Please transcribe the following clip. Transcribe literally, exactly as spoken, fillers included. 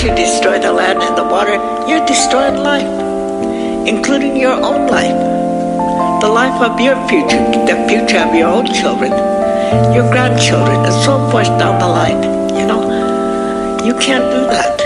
once you destroy the land and the water, you're destroying life, including your own life, the life of your future, the future of your own children, your grandchildren, and so forth down the line. You know, you can't do that.